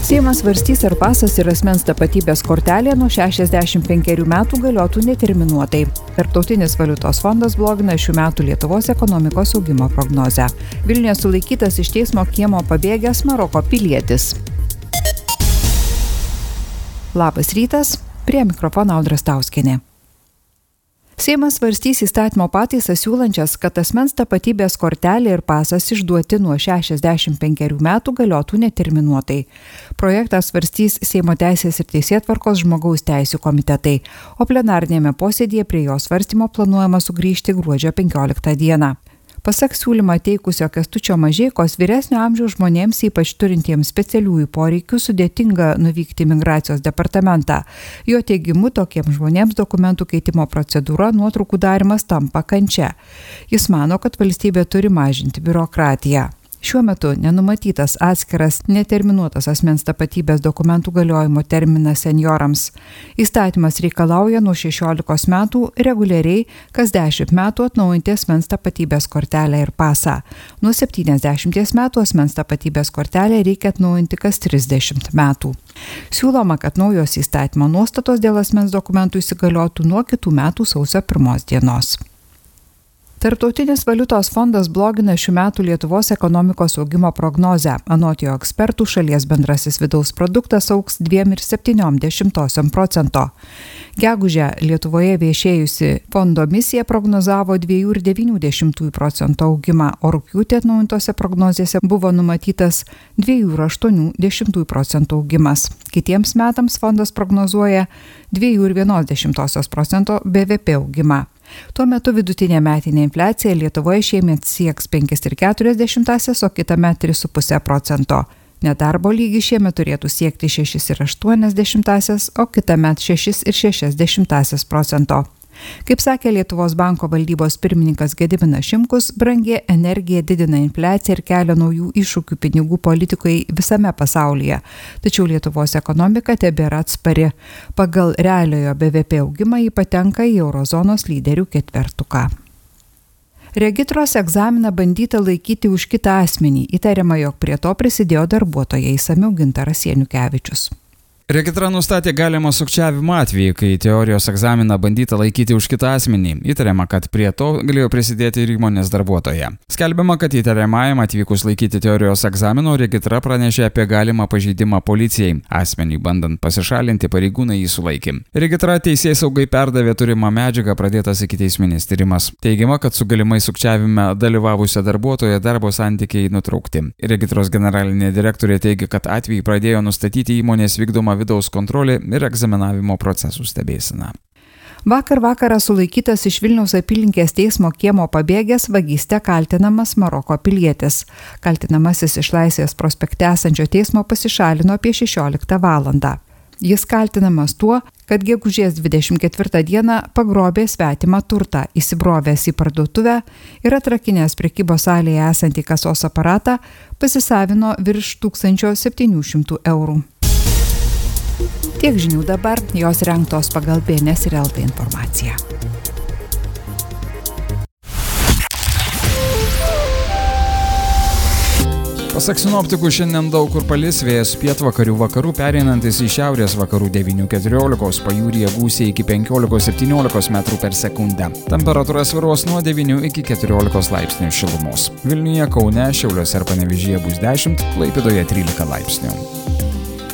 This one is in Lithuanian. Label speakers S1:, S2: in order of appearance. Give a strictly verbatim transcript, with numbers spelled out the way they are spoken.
S1: Seimas svarstys, ar pasas ir asmens tapatybės kortelė nuo šešiasdešimt penkerių metų galiotų neterminuotai. Tarptautinis valiutos fondas blogina šių metų Lietuvos ekonomikos augimo prognozę. Vilniuje sulaikytas iš teismo kiemo pabėgęs Maroko pilietis. Labas rytas, prie mikrofono Audra Stauskienė. Seimas svarstys įstatymo pataisas siūlančias, kad asmens tapatybės kortelė ir pasas išduoti nuo šešiasdešimt penkerių metų galiotų neterminuotai. Projektą svarstys Seimo teisės ir teisėtvarkos žmogaus teisių komitetai, o plenariniame posėdyje prie jo svarstymo planuojama sugrįžti gruodžio penkioliktą dieną. Pasak siūlymą teikusio Kęstučio Mažeikos, vyresnio amžiaus žmonėms, ypač turintiems specialiųjų poreikių, sudėtinga nuvykti į migracijos departamentą. Jo teigimu, tokiems žmonėms dokumentų keitimo procedūra, nuotraukų darymas tampa kančia. Jis mano, kad valstybė turi mažinti biurokratiją. Šiuo metu nenumatytas atskiras neterminuotas asmens tapatybės dokumentų galiojimo terminas senjorams. Įstatymas reikalauja nuo šešiolikos metų reguliariai kas dešimt metų atnaujinti asmens tapatybės kortelę ir pasą. Nuo septyniasdešimties metų asmens tapatybės kortelę reikia atnaujinti kas trisdešimt metų. Siūloma, kad naujos įstatymo nuostatos dėl asmens dokumentų įsigaliotų nuo kitų metų sausio pirmos dienos. Tarptautinis valiutos fondas blogina šių metų Lietuvos ekonomikos augimo prognozę. Anot jo ekspertų, šalies bendrasis vidaus produktas augs dviem ir septyniom dešimtosiom procento. Gegužę Lietuvoje viešėjusi fondo misija prognozavo dviejų ir devynių dešimtųjų procento augimą, o rugpjūtį atnaujintose prognozėse buvo numatytas dviejų ir aštuonių dešimtųjų procento augimas. Kitiems metams fondas prognozuoja dviejų ir vienos dešimtosios procento B V P augimą. Tuo metu vidutinė metinė infliacija Lietuvoje šiemet sieks penkias ir keturias dešimtąsias, o kitąmet tris ir pusę procento. Nedarbo lygis šiemet turėtų siekti šešias ir aštuonias dešimtąsias, o kitąmet šešias ir šešias dešimtąsias procento. Kaip sakė Lietuvos banko valdybos pirmininkas Gediminas Šimkus, brangi energija didina infliaciją ir kelia naujų iššūkių pinigų politikai visame pasaulyje. Tačiau Lietuvos ekonomika tebėra atspari. Pagal realiojo B V P augimą ji patenka į eurozonos lyderių ketvertuką. Regitros egzaminą bandyta laikyti už kitą asmenį. Įtariama, jog prie to prisidėjo darbuotojai, išsamiau Gintaras Janukevičius.
S2: Regitra nustatė galimą sukčiavimo atvejį, kai teorijos egzaminą bandyta laikyti už kitą asmenį. Įtariama, kad prie to galėjo prisidėti ir įmonės darbuotoja. Skelbiama, kad įtariamajam atvykus laikyti teorijos egzamino, Regitra pranešė apie galimą pažeidimą policijai. Asmenį bandant pasišalinti, pareigūnai jį sulaikė. Regitra teisėsaugai perdavė turimą medžiagą, pradėtas ikiteisminis tyrimas. Teigiama, kad su galimai sukčiavime dalyvavusią darbuotoją darbo santykiai nutraukti. Regitros generalinė direktorė teigia, kad atvejį pradėjo nustatyti įmonės vykdoma vidaus kontrolė ir egzaminavimo procesų stebėsena.
S1: Vakar vakarą sulaikytas iš Vilniaus apylinkės teismo kiemo pabėgęs vagyste kaltinamas Maroko pilietis. Kaltinamasis iš Laisvės prospekte esančio teismo pasišalino apie šešioliktą valandą. Jis kaltinamas tuo, kad gegužės dvidešimt ketvirtą dieną pagrobė svetimą turtą, įsibrovęs į parduotuvę ir atrakinęs prekybos salėje esantį kasos aparatą, pasisavino virš tūkstančio septynių šimtų eurų. Tiek žinių dabar, jos rengtos pagal B N S ir L T informaciją.
S2: Pasak sinoptikų, šiandien daug kur palis, vėjas pietvakarių vakarų pereinantis į šiaurės vakarų devynių keturiolikos, pajūryje gūsiai iki penkiolikos septyniolikos metrų per sekundę. Temperatūra svyruos nuo devynių iki keturiolikos laipsnių šilumos. Vilniuje, Kaune, Šiauliuose ir Panevėžyje bus dešimt, Klaipėdoje trylika laipsnių.